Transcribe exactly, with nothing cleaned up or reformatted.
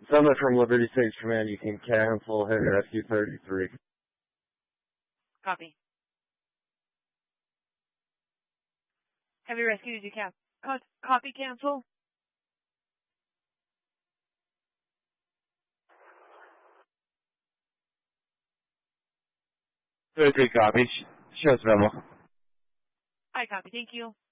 Summit from Liberty Stage Command, you can cancel Heavy Rescue thirty-three. Copy. Heavy Rescue, did you cap copy cancel? thirty-three copy. Shows memo. I copy, thank you.